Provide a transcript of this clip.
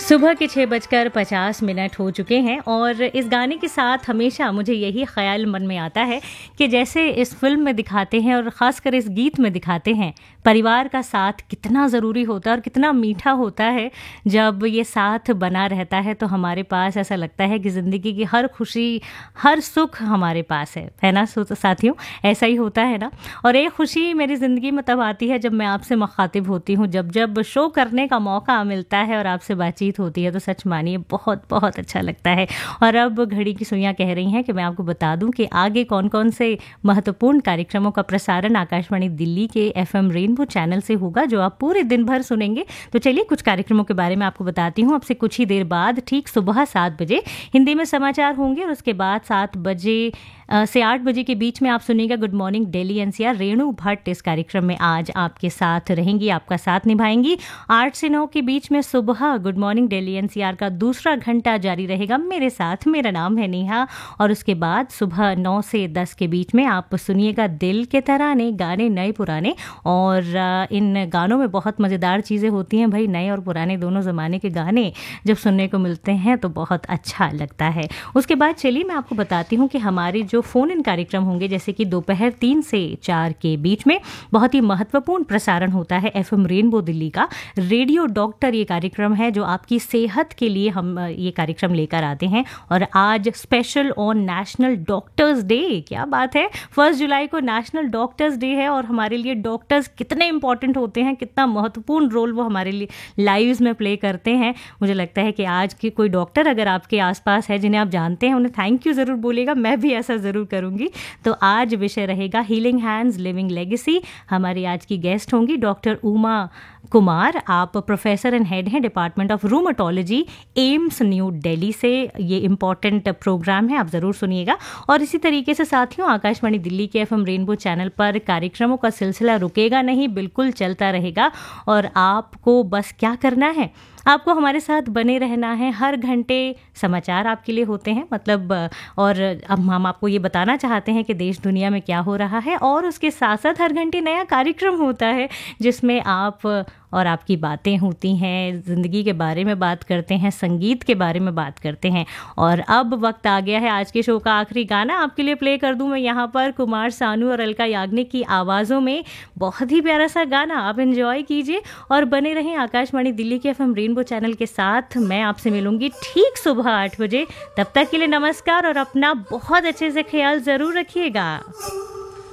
सुबह के 6:50 हो चुके हैं और इस गाने के साथ हमेशा मुझे यही ख्याल मन में आता है कि जैसे इस फिल्म में दिखाते हैं और ख़ासकर इस गीत में दिखाते हैं, परिवार का साथ कितना ज़रूरी होता है और कितना मीठा होता है। जब ये साथ बना रहता है तो हमारे पास ऐसा लगता है कि ज़िंदगी की हर खुशी, हर सुख हमारे पास है ना साथियों? ऐसा ही होता है ना। और एक खुशी मेरी ज़िंदगी में तब आती है जब मैं आपसे मुखातिब होती हूँ, जब शो करने का मौका मिलता है और आपसे बातचीत होती है, तो सच मानिए बहुत बहुत अच्छा लगता है। और अब घड़ी की सुइयां कह रही हैं कि मैं आपको बता दूं कि आगे कौन कौन से महत्वपूर्ण कार्यक्रमों का प्रसारण आकाशवाणी दिल्ली के FM रेनबो चैनल से होगा, जो आप पूरे दिन भर सुनेंगे। तो चलिए कुछ कार्यक्रमों के बारे में आपको बताती हूँ। अब से कुछ ही देर बाद ठीक सुबह 7 बजे हिंदी में समाचार होंगे और उसके बाद 7 बजे से 8 बजे के बीच में आप सुनिएगा good morning Delhi NCR। Renu Bhatt इस कार्यक्रम में आज आपके साथ रहेंगी, आपका साथ निभाएंगी। 8 से 9 के बीच में सुबह गुड मॉर्निंग दिल्ली NCR का दूसरा घंटा जारी रहेगा मेरे साथ। मेरा नाम है नेहा। और उसके बाद सुबह 9 से 10 के बीच में आप सुनिएगा दिल के तराने, गाने नए पुराने। और इन गानों में बहुत मज़ेदार चीज़ें होती हैं भाई, नए और पुराने दोनों ज़माने के गाने जब सुनने को मिलते हैं तो बहुत अच्छा लगता है। उसके बाद चलिए मैं आपको बताती हूँ कि हमारे जो फ़ोन इन कार्यक्रम होंगे, जैसे कि दोपहर 3 से 4 के बीच में बहुत ही महत्वपूर्ण प्रसारण होता है FM रेनबो दिल्ली का रेडियो डॉक्टर। ये कार्यक्रम है जो आपकी सेहत के लिए हम ये कार्यक्रम लेकर आते हैं। और आज special on national doctors day, क्या बात है, 1 जुलाई को नेशनल डॉक्टर्स डे है। और हमारे लिए डॉक्टर्स कितने इंपॉर्टेंट होते हैं, कितना महत्वपूर्ण रोल वो हमारे लिए लाइव्स में प्ले करते हैं। मुझे लगता है कि आज के कोई डॉक्टर अगर आपके आसपास है जिन्हें आप जानते हैं, उन्हें थैंक यू ज़रूर बोलेगा। मैं भी ऐसा ज़रूर करूँगी। तो आज विषय रहेगा हीलिंग हैंड्स लिविंग लेगेसी। हमारी आज की गेस्ट होंगी डॉक्टर उमा कुमार। आप प्रोफेसर एंड हेड हैं department of rheumatology, AIIMS new Delhi से। ये इम्पॉर्टेंट प्रोग्राम है, आप ज़रूर सुनिएगा। और इसी तरीके से साथियों, आकाशवाणी दिल्ली के FM रेनबो चैनल पर कार्यक्रमों का सिलसिला रुकेगा नहीं, बिल्कुल चलता रहेगा। और आपको बस क्या करना है, आपको हमारे साथ बने रहना है। हर घंटे समाचार आपके लिए होते हैं, मतलब और अब हम आपको ये बताना चाहते हैं कि देश दुनिया में क्या हो रहा है। और उसके साथ साथ हर घंटे नया कार्यक्रम होता है जिसमें आप और आपकी बातें होती हैं, ज़िंदगी के बारे में बात करते हैं, संगीत के बारे में बात करते हैं। और अब वक्त आ गया है आज के शो का आखिरी गाना आपके लिए प्ले कर दूं मैं यहाँ पर कुमार सानू और अलका याग्निक की आवाज़ों में। बहुत ही प्यारा सा गाना, आप एंजॉय कीजिए और बने रहें आकाशवाणी दिल्ली के FM रेनबो चैनल के साथ। मैं आपसे मिलूंगी ठीक सुबह 8 बजे। तब तक के लिए नमस्कार और अपना बहुत अच्छे से ख्याल ज़रूर रखिएगा।